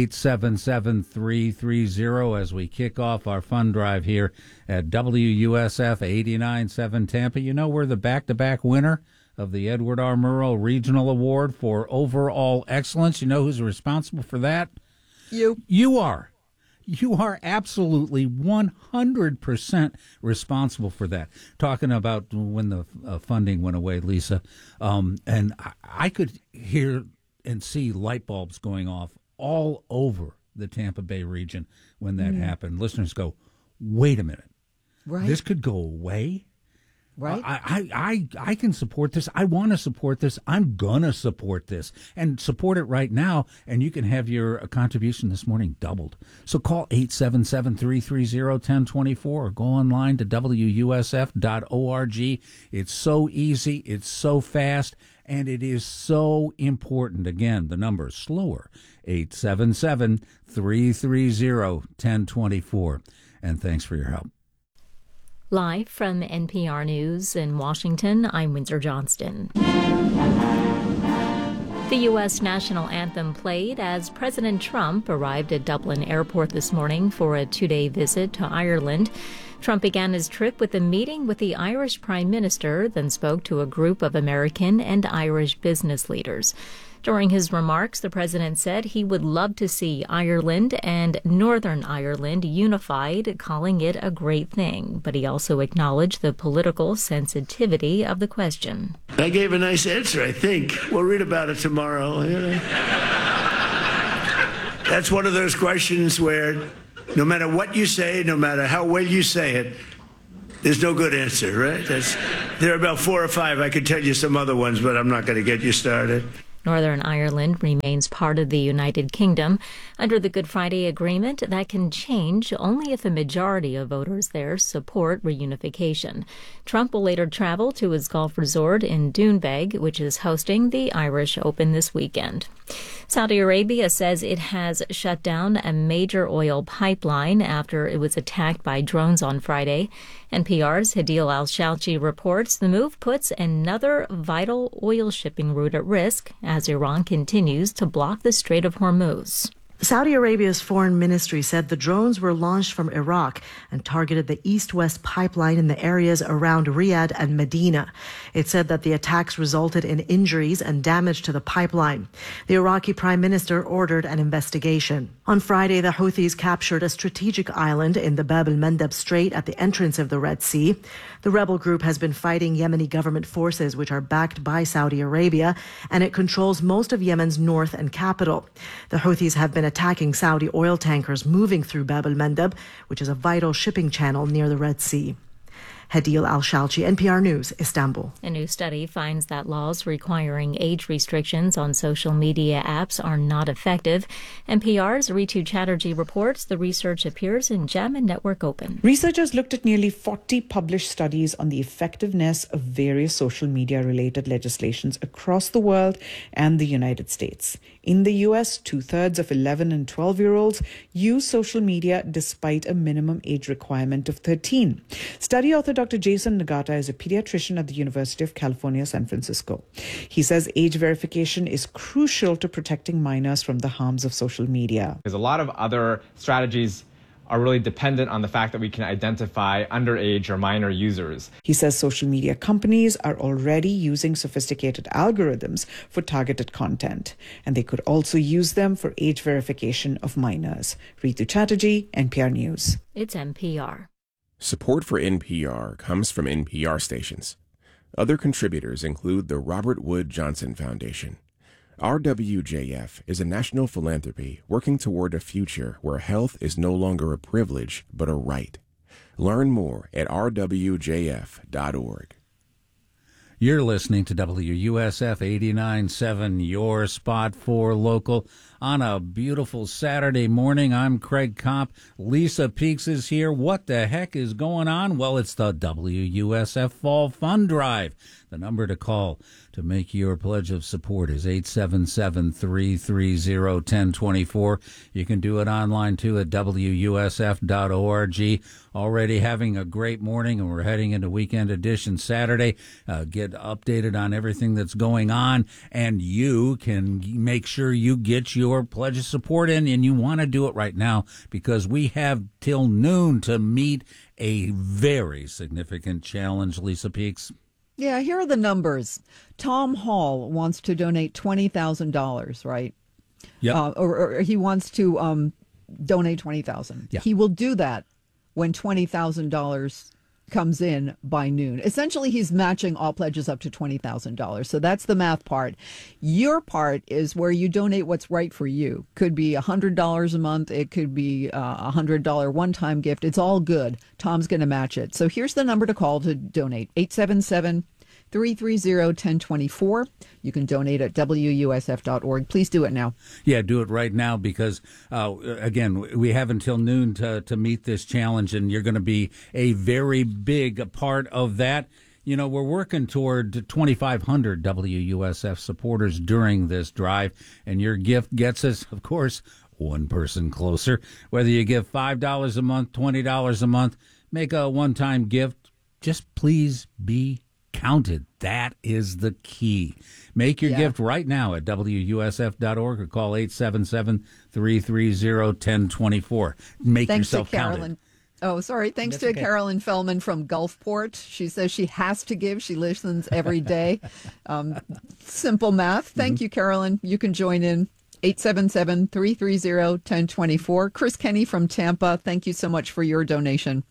877-330 as we kick off our fund drive here at WUSF 89.7 Tampa. You know, we're the back-to-back winner of the Edward R. Murrow Regional Award for Overall Excellence. You know who's responsible for that? You are. You are absolutely 100% responsible for that. Talking about when the funding went away, Lisa, and I could hear and see light bulbs going off all over the Tampa Bay region when that happened. Listeners go, wait a minute. Right. This could go away? right? I can support this. I want to support this. I'm going to support this and support it right now. And you can have your contribution this morning doubled. So call 877-330-1024 or go online to WUSF.org. It's so easy. It's so fast. And it is so important. Again, the number is slower, 877-330-1024. And thanks for your help. Live from NPR News in Washington, I'm Windsor Johnston. The U.S. national anthem played as President Trump arrived at Dublin Airport this morning for a two-day visit to Ireland. Trump began his trip with a meeting with the Irish Prime Minister, then spoke to a group of American and Irish business leaders. During his remarks, the president said he would love to see Ireland and Northern Ireland unified, calling it a great thing. But he also acknowledged the political sensitivity of the question. I gave a nice answer, I think. We'll read about it tomorrow. That's one of those questions where no matter what you say, no matter how well you say it, there's no good answer, right? There are about 4 or 5. I could tell you some other ones, but I'm not going to get you started. Northern Ireland remains part of the United Kingdom. Under the Good Friday Agreement, that can change only if a majority of voters there support reunification. Trump will later travel to his golf resort in Doonbeg, which is hosting the Irish Open this weekend. Saudi Arabia says it has shut down a major oil pipeline after it was attacked by drones on Friday. NPR's Hadil Al-Shalchi reports the move puts another vital oil shipping route at risk as Iran continues to block the Strait of Hormuz. Saudi Arabia's foreign ministry said the drones were launched from Iraq and targeted the east-west pipeline in the areas around Riyadh and Medina. It said that the attacks resulted in injuries and damage to the pipeline. The Iraqi prime minister ordered an investigation. On Friday, the Houthis captured a strategic island in the Bab el-Mandeb Strait at the entrance of the Red Sea. The rebel group has been fighting Yemeni government forces, which are backed by Saudi Arabia, and it controls most of Yemen's north and capital. The Houthis have been attacking Saudi oil tankers moving through Bab el-Mandeb, which is a vital shipping channel near the Red Sea. Hadil Al-Shalchi, NPR News, Istanbul. A new study finds that laws requiring age restrictions on social media apps are not effective. NPR's Ritu Chatterjee reports the research appears in JAMA Network Open. Researchers looked at nearly 40 published studies on the effectiveness of various social media-related legislations across the world and the United States. In the U.S., 2/3 of 11 and 12-year-olds use social media despite a minimum age requirement of 13. Study author Dr. Jason Nagata is a pediatrician at the University of California, San Francisco. He says age verification is crucial to protecting minors from the harms of social media. Because a lot of other strategies are really dependent on the fact that we can identify underage or minor users. He says social media companies are already using sophisticated algorithms for targeted content, and they could also use them for age verification of minors. Ritu Chatterjee, NPR News. It's NPR. Support for NPR comes from NPR stations. Other contributors include the Robert Wood Johnson Foundation. RWJF is a national philanthropy working toward a future where health is no longer a privilege, but a right. Learn more at rwjf.org. You're listening to WUSF 89.7, your spot for local. On a beautiful Saturday morning, I'm Craig Kopp. Lisa Peeks is here. What the heck is going on? Well, it's the WUSF Fall Fund Drive. The number to call to make your pledge of support is 877-330-1024. You can do it online, too, at WUSF.org. Already having a great morning, and we're heading into Weekend Edition Saturday. Get updated on everything that's going on, and you can make sure you get your pledge of support in, and you want to do it right now because we have till noon to meet a very significant challenge, Lisa Peeks. Yeah, here are the numbers. Tom Hall wants to donate $20,000, right? Yep. Or he wants to donate $20,000. Yeah. He will do that when $20,000 comes in by noon. Essentially, he's matching all pledges up to $20,000. So that's the math part. Your part is where you donate what's right for you. Could be $100 a month. It could be a $100 one-time gift. It's all good. Tom's going to match it. So here's the number to call to donate. 877-330-1024. You can donate at WUSF.org. Please do it now. Yeah, do it right now because, again, we have until noon to meet this challenge, and you're going to be a very big part of that. You know, we're working toward 2,500 WUSF supporters during this drive, and your gift gets us, of course, one person closer. Whether you give $5 a month, $20 a month, make a one-time gift, just please be counted. That is the key. Make your gift right now at WUSF.org or call 877-330-1024. Make yourself counted. Oh, sorry. Thanks to Carolyn Fellman from Gulfport. She says she has to give. She listens every day. Simple math. Thank you, Carolyn. You can join in. 877-330-1024. Chris Kenny from Tampa, thank you so much for your donation.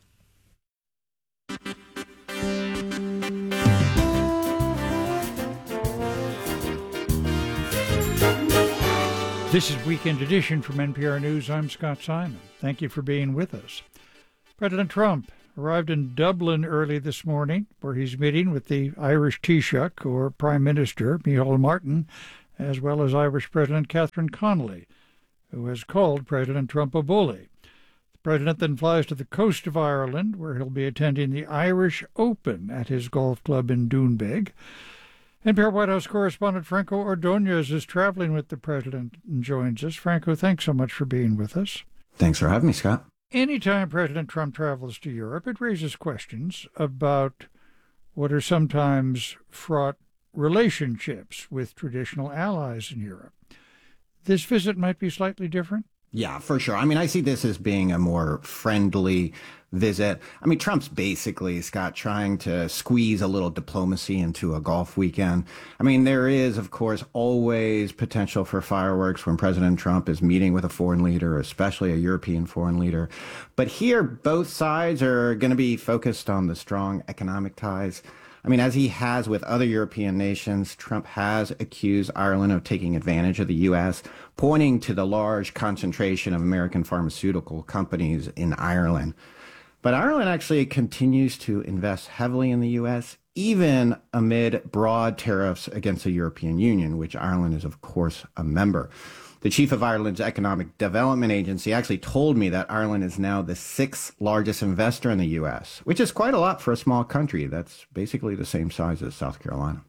This is Weekend Edition from NPR News. I'm Scott Simon. Thank you for being with us. President Trump arrived in Dublin early this morning, where he's meeting with the Irish Taoiseach, or Prime Minister, Micheál Martin, as well as Irish President Catherine Connolly, who has called President Trump a bully. The president then flies to the coast of Ireland, where he'll be attending the Irish Open at his golf club in Doonbeg. NPR White House correspondent Franco Ordonez is traveling with the president and joins us. Franco, thanks so much for being with us. Thanks for having me, Scott. Anytime President Trump travels to Europe, it raises questions about what are sometimes fraught relationships with traditional allies in Europe. This visit might be slightly different? Yeah, for sure. I mean, I see this as being a more friendly visit. I mean, Trump's basically, Scott, trying to squeeze a little diplomacy into a golf weekend. I mean, there is, of course, always potential for fireworks when President Trump is meeting with a foreign leader, especially a European foreign leader. But here, both sides are going to be focused on the strong economic ties. I mean, as he has with other European nations, Trump has accused Ireland of taking advantage of the U.S., pointing to the large concentration of American pharmaceutical companies in Ireland. But Ireland actually continues to invest heavily in the U.S., even amid broad tariffs against the European Union, which Ireland is, of course, a member. The chief of Ireland's Economic Development Agency actually told me that Ireland is now the 6th largest investor in the U.S., which is quite a lot for a small country. That's basically the same size as South Carolina.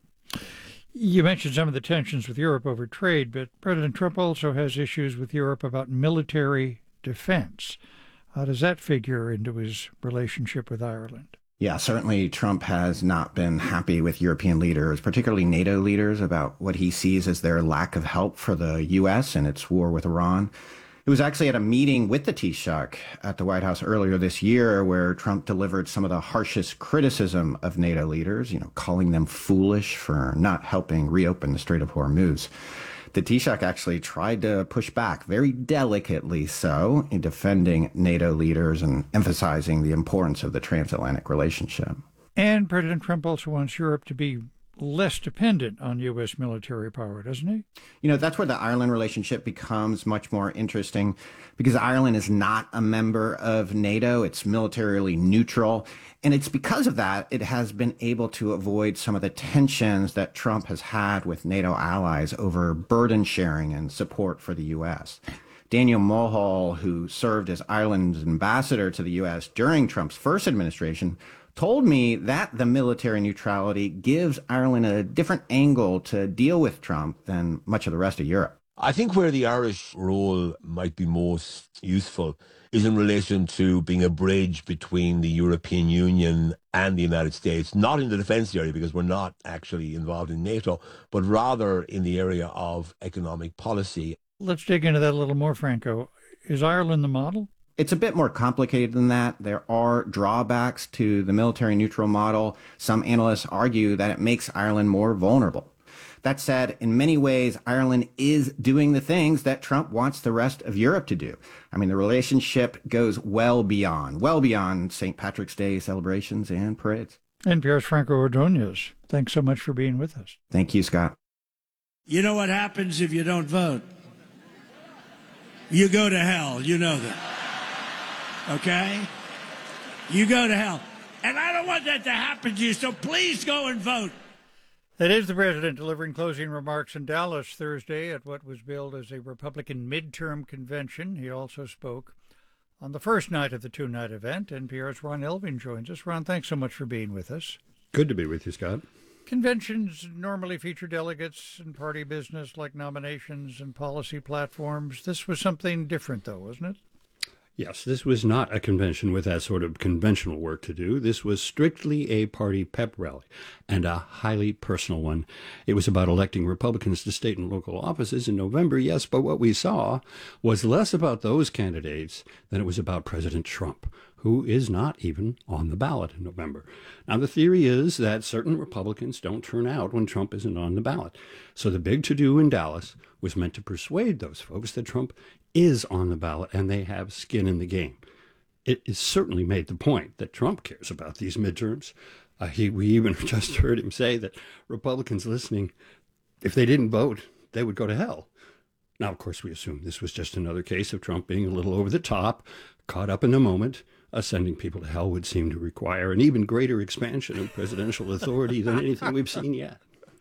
You mentioned some of the tensions with Europe over trade, but President Trump also has issues with Europe about military defense. How does that figure into his relationship with Ireland? Yeah, certainly Trump has not been happy with European leaders, particularly NATO leaders, about what he sees as their lack of help for the U.S. and its war with Iran. It was actually at a meeting with the Taoiseach at the White House earlier this year where Trump delivered some of the harshest criticism of NATO leaders, calling them foolish for not helping reopen the Strait of Hormuz. The Taoiseach actually tried to push back, very delicately so, in defending NATO leaders and emphasizing the importance of the transatlantic relationship. And President Trump also wants Europe to be less dependent on U.S. military power, doesn't he? That's where the Ireland relationship becomes much more interesting because Ireland is not a member of NATO. It's militarily neutral. And it's because of that it has been able to avoid some of the tensions that Trump has had with NATO allies over burden sharing and support for the U.S. Daniel Mulhall, who served as Ireland's ambassador to the U.S. during Trump's first administration, told me that the military neutrality gives Ireland a different angle to deal with Trump than much of the rest of Europe. I think where the Irish role might be most useful is in relation to being a bridge between the European Union and the United States, not in the defense area because we're not actually involved in NATO, but rather in the area of economic policy. Let's dig into that a little more, Franco. Is Ireland the model? It's a bit more complicated than that. There are drawbacks to the military neutral model. Some analysts argue that it makes Ireland more vulnerable. That said, in many ways, Ireland is doing the things that Trump wants the rest of Europe to do. I mean, the relationship goes well beyond St. Patrick's Day celebrations and parades. NPR's Franco Ordonez, thanks so much for being with us. Thank you, Scott. You know what happens if you don't vote? You go to hell. You know that. Okay? You go to hell. And I don't want that to happen to you, so please go and vote. That is the president delivering closing remarks in Dallas Thursday at what was billed as a Republican midterm convention. He also spoke on the first night of the two-night event. NPR's Ron Elving joins us. Ron, thanks so much for being with us. Good to be with you, Scott. Conventions normally feature delegates and party business like nominations and policy platforms. This was something different, though, wasn't it? Yes, this was not a convention with that sort of conventional work to do. This was strictly a party pep rally, and a highly personal one. It was about electing Republicans to state and local offices in November, yes, but what we saw was less about those candidates than it was about President Trump, who is not even on the ballot in November. Now, the theory is that certain Republicans don't turn out when Trump isn't on the ballot. So the big to-do in Dallas was meant to persuade those folks that Trump is on the ballot and they have skin in the game. It is certainly made the point that Trump cares about these midterms. We even just heard him say that Republicans listening, if they didn't vote, they would go to hell. Now, of course, we assume this was just another case of Trump being a little over the top, caught up in the moment. Sending people to hell would seem to require an even greater expansion of presidential authority than anything we've seen yet.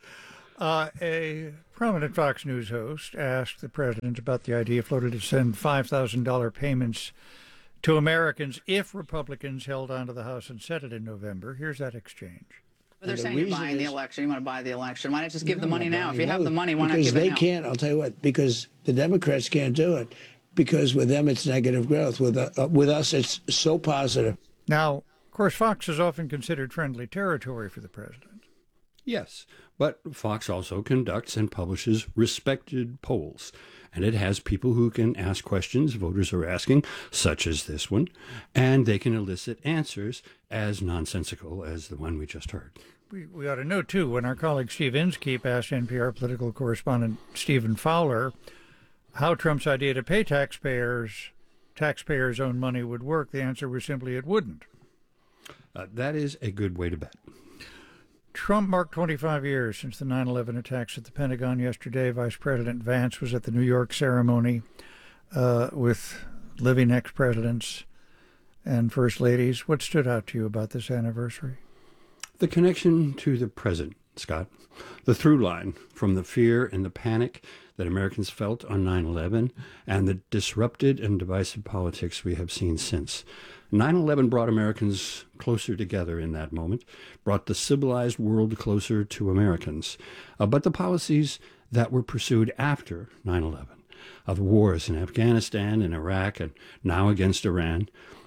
A prominent Fox News host asked the president about the idea floated to send $5,000 payments to Americans if Republicans held on to the House and Senate in November. Here's that exchange. But they're saying you're buying the election. You want to buy the election. Why not just give the money now? If you have the money, why not give it now? Because they can't. I'll tell you what. Because the Democrats can't do it. Because with them, it's negative growth. With us, it's so positive. Now, of course, Fox is often considered friendly territory for the president. Yes, but Fox also conducts and publishes respected polls. And it has people who can ask questions voters are asking, such as this one, and they can elicit answers as nonsensical as the one we just heard. We ought to know, too, when our colleague Steve Inskeep asked NPR political correspondent Stephen Fowler how Trump's idea to pay taxpayers' own money would work, the answer was simply it wouldn't. That is a good way to bet. Trump marked 25 years since the 9/11 attacks at the Pentagon yesterday. Vice President Vance was at the New York ceremony with living ex-presidents and first ladies. What stood out to you about this anniversary? The connection to the present, Scott. The through line from the fear and the panic that Americans felt on 9/11 and the disrupted and divisive politics we have seen since. 9/11 brought Americans closer together in that moment, brought the civilized world closer to Americans. But the policies that were pursued after 9/11, of wars in Afghanistan and Iraq and now against Iran,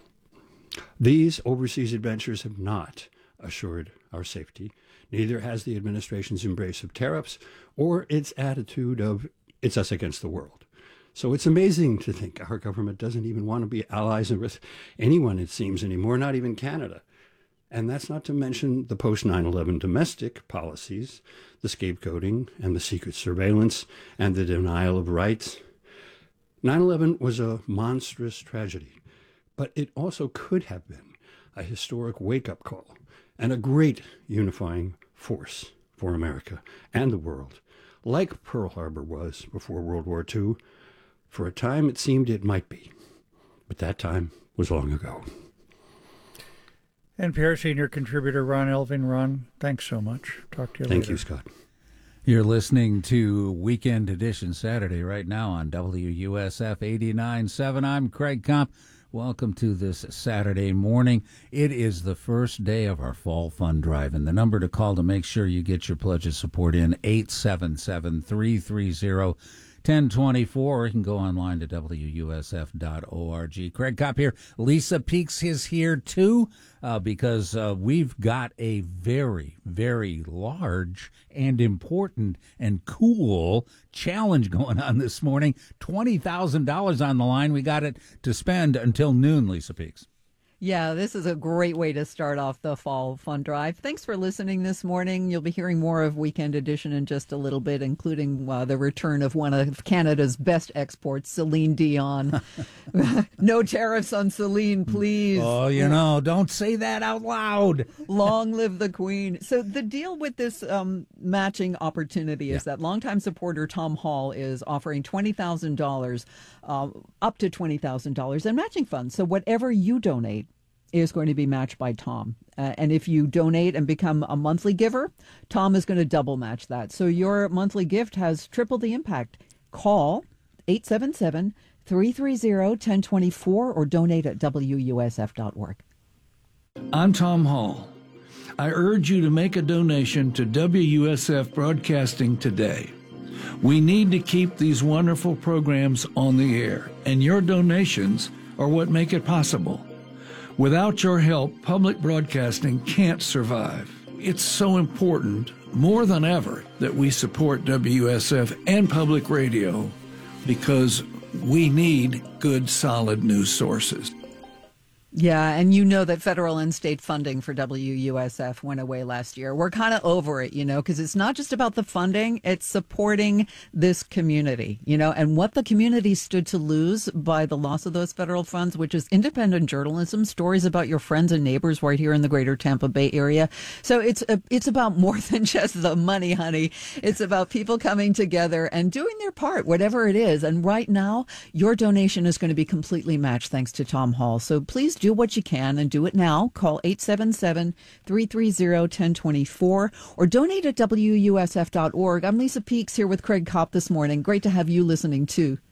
these overseas adventures have not assured our safety. Neither has the administration's embrace of tariffs or its attitude of it's us against the world. So it's amazing to think our government doesn't even want to be allies with anyone, it seems, anymore, not even Canada. And that's not to mention the post-9/11 domestic policies, the scapegoating and the secret surveillance and the denial of rights. 9/11 was a monstrous tragedy, but it also could have been a historic wake-up call and a great unifying force for America and the world, like Pearl Harbor was before World War II. For a time, it seemed it might be, but that time was long ago. NPR senior contributor Ron Elving. Ron, thanks so much. Talk to you later. Thank you, Scott. You're listening to Weekend Edition Saturday right now on WUSF 89.7. I'm Craig Kopp. Welcome to this Saturday morning. It is the first day of our fall fund drive, and the number to call to make sure you get your pledge of support in, 877-330-1024. You can go online to WUSF.org. Craig Kopp here. Lisa Peeks is here, too, because we've got a very, very large and important and cool challenge going on this morning. $20,000 on the line. We got it to spend until noon, Lisa Peeks. Yeah, this is a great way to start off the fall fund drive. Thanks for listening this morning. You'll be hearing more of Weekend Edition in just a little bit, including the return of one of Canada's best exports, Celine Dion. No tariffs on Celine, please. Oh, don't say that out loud. Long live the Queen. So the deal with this matching opportunity is that longtime supporter Tom Hall is offering $20,000, up to $20,000 in matching funds. So whatever you donate is going to be matched by Tom. And if you donate and become a monthly giver, Tom is going to double match that. So your monthly gift has triple the impact. Call 877-330-1024 or donate at WUSF.org. I'm Tom Hall. I urge you to make a donation to WUSF Broadcasting today. We need to keep these wonderful programs on the air, and your donations are what make it possible. Without your help, public broadcasting can't survive. It's so important, more than ever, that we support WUSF and public radio because we need good, solid news sources. Yeah, and you know that federal and state funding for WUSF went away last year. We're kind of over it, because it's not just about the funding, it's supporting this community, and what the community stood to lose by the loss of those federal funds, which is independent journalism, stories about your friends and neighbors right here in the greater Tampa Bay area. So it's about more than just the money, honey. It's about people coming together and doing their part, whatever it is. And right now, your donation is going to be completely matched thanks to Tom Hall. So please do what you can and do it now. Call 877-330-1024 or donate at WUSF.org. I'm Lisa Peeks here with Craig Kopp this morning. Great to have you listening too.